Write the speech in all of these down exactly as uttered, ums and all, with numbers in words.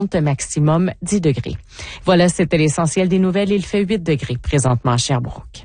maximum dix degrés. Voilà, c'était l'essentiel des nouvelles. Il fait huit degrés présentement à Sherbrooke.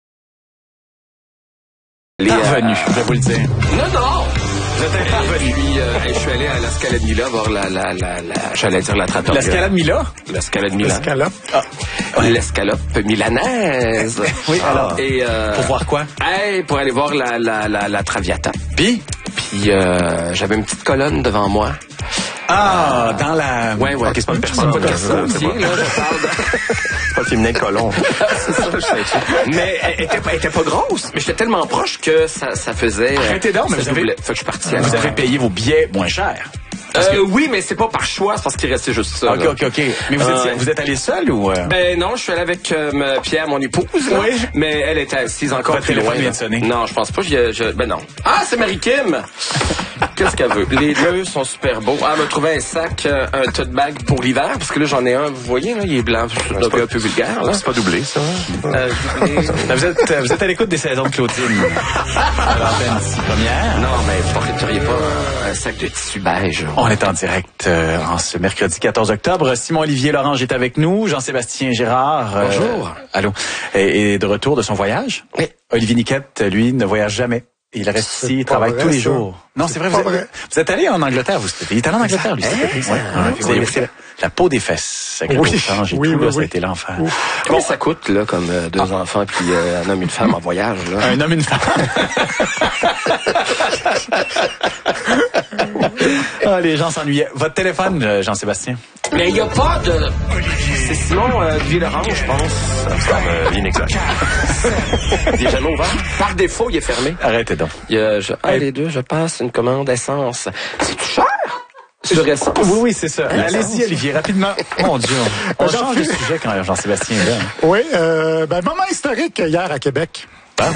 Les parvenus, je vais vous le dire. Non, non! Vous êtes parvenu. Puis, euh, je suis allé à la Scala de Mila voir la, la, la, la j'allais dire la trattoria. La Scala de Mila? La Scala de Mila. L'escalope. Ah. L'escalope milanaise. Oui, alors. Et, euh, pour voir quoi? Hey, pour aller voir la, la, la, la Traviata. Puis? Puis, euh, j'avais une petite colonne devant moi. Ah, dans la... Ouais, ouais. Okay, c'est pas une personne. C'est pas une personne. C'est pas... Là, je parle de... C'est pas le féminin de colon. C'est ça, je sais. Mais elle était, elle était pas grosse. Mais j'étais tellement proche que ça, ça faisait... Arrêtez donc, mais vous avez... Fait que je suis parti à Vous avez payé vos billets moins cher. Euh, que... Oui, mais c'est pas par choix, c'est parce qu'il restait juste ça. OK, là. OK, OK. Mais vous, euh, étiez, vous êtes allé seul ou... Euh... Ben non, je suis allé avec euh, Pierre, mon épouse. Là, oui. Mais elle était assise encore Votre plus loin. téléphone vient de sonner. Non, je pense pas. Je, je, ben non. Ah, c'est Marie-Kim! Qu'est-ce qu'elle veut? Les deux sont super beaux. Ah, elle m'a trouvé un sac, euh, un tote bag pour l'hiver, parce que là, j'en ai un, vous voyez, là, il est blanc. Je suis un peu, un peu vulgaire, là. C'est pas doublé, ça. Euh, doublé. vous, êtes, vous êtes à l'écoute des saisons de Claudine. À l'antenne ici, première. Non, mais vous porteriez pas un, un sac de tissu beige. Là. On est en direct euh, en ce mercredi quatorze octobre. Simon-Olivier Lorange est avec nous. Jean-Sébastien Girard. Euh, Bonjour. Allô. Et, et de retour de son voyage. Oui. Olivier Niquette, lui, ne voyage jamais. Il reste C'est ici, il pas travaille vrai, tous les ça. jours. Non, c'est vrai, vous pas êtes, vrai. vous êtes allé en Angleterre, vous. Il est allé en Angleterre, lui. Hein, Ouais, ça, ouais, hein, vous avez oui. fait la, la peau des fesses avec Oui, le change et oui, tout, oui, là, ça a oui. été l'enfer. Combien ça coûte, là, comme euh, deux enfants, puis euh, un homme et une femme en voyage, là? Un homme, une femme. Ah, les gens s'ennuyaient. Votre téléphone, euh, Jean-Sébastien? Mais il n'y a pas de... C'est Simon euh, Olivier-Lorange, je pense. C'est comme euh, inexact. Il est jamais ouvert. Par défaut, il est fermé. Arrêtez donc. Il y a, je, ah, les deux, je passe une commande essence. C'est cher? Sur essence? Oui, oui, c'est ça. Allez-y, Olivier, rapidement. Mon Dieu, on, on change de sujet quand Jean-Sébastien est là. Oui, euh, ben, moment historique hier à Québec. Hein?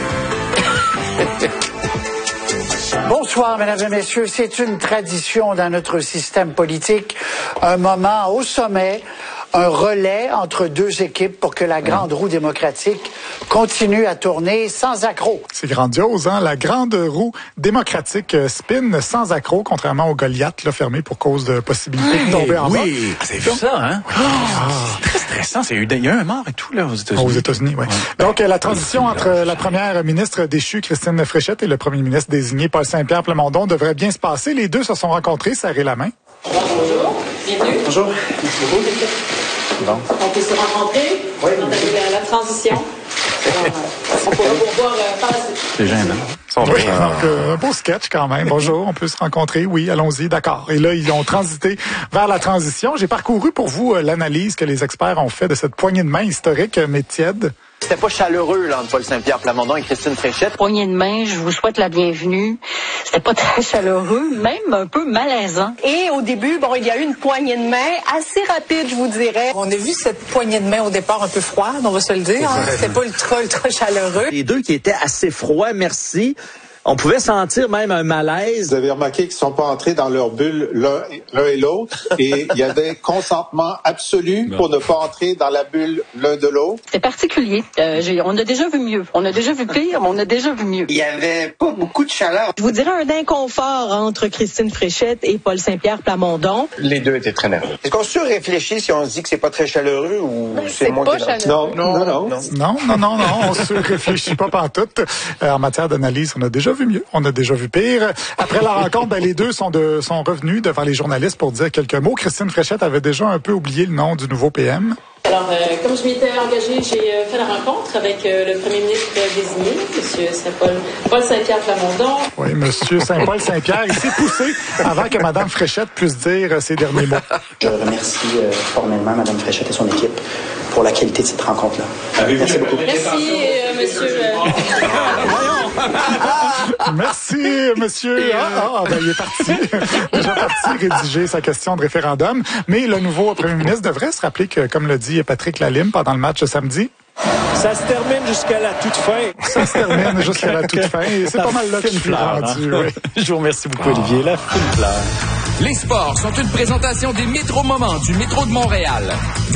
Bonsoir, mesdames et messieurs. C'est une tradition dans notre système politique. Un moment au sommet, un relais entre deux équipes pour que la grande roue démocratique continue à tourner sans accroc. C'est grandiose, hein? La grande roue démocratique euh, spin sans accroc, contrairement au Goliath, là, fermé pour cause de possibilité de tomber en bas. Oui, c'est vu ça, hein? C'est très stressant. C'est, il y a un mort et tout, là, aux États-Unis. Aux États-Unis, oui. Donc, euh, la transition entre la première ministre déchue, Christine Fréchette, et le premier ministre désigné, Paul Saint-Pierre Plamondon, devrait bien se passer. Les deux se sont rencontrés, serré la main. Bonjour, bienvenue. Bonjour. Bon. On peut se rencontrer oui. dans la, la transition. Alors, on pourra vous revoir euh, par la suite. C'est gênant. Oui, donc euh, un beau sketch quand même. Bonjour, on peut se rencontrer. Oui, allons-y, d'accord. Et là, ils ont transité vers la transition. J'ai parcouru pour vous euh, l'analyse que les experts ont fait de cette poignée de main historique, euh, mais tiède. C'était pas chaleureux, là, entre Paul Saint-Pierre Plamondon et Christine Fréchette. Poignée de main, je vous souhaite la bienvenue. C'était pas très chaleureux, même un peu malaisant. Et au début, bon, il y a eu une poignée de main assez rapide, je vous dirais. On a vu cette poignée de main au départ un peu froide, on va se le dire. Hein? C'était pas ultra, ultra chaleureux. Les deux qui étaient assez froids, merci. On pouvait sentir même un malaise. Vous avez remarqué qu'ils ne sont pas entrés dans leur bulle l'un, l'un et l'autre et il y avait consentement absolu pour ne pas entrer dans la bulle l'un de l'autre. C'est particulier. Euh, j'ai, on a déjà vu mieux. On a déjà vu pire, mais on a déjà vu mieux. Il y avait pas beaucoup de chaleur. Je vous dirais un inconfort entre Christine Fréchette et Paul Saint-Pierre Plamondon. Les deux étaient très nerveux. Est-ce qu'on surréfléchit si on se dit que c'est pas très chaleureux ou Ben, c'est, c'est moins pas que chaleureux. Non, non, non. Non, non, non, non, on se réfléchit pas pantoute. Euh, en matière d'analyse, on a déjà vu mieux, on a déjà vu pire. Après la rencontre, ben, les deux sont, de, sont revenus devant les journalistes pour dire quelques mots. Christine Fréchette avait déjà un peu oublié le nom du nouveau P M. Alors, euh, comme je m'étais engagée, j'ai euh, fait la rencontre avec euh, le premier ministre désigné, M. Saint-Paul, Paul Saint-Pierre Plamondon. Oui, M. Saint-Paul Saint-Pierre, il s'est poussé avant que Mme Fréchette puisse dire ses derniers mots. Je remercie euh, formellement Mme Fréchette et son équipe pour la qualité de cette rencontre-là. Merci beaucoup. Merci, et, euh, monsieur... Euh... Merci, monsieur. Ah, ah, ben, il est parti. Déjà parti rédiger sa question de référendum. Mais le nouveau premier ministre devrait se rappeler que, comme le dit Patrick Lalime pendant le match de samedi, ça se termine jusqu'à la toute fin. Ça se termine jusqu'à la toute fin. Et c'est La pas mal là que je suis rendu. Hein? Oui. Je vous remercie beaucoup, Olivier. La fine fleur. Les sports sont une présentation des Métro Moments du métro de Montréal.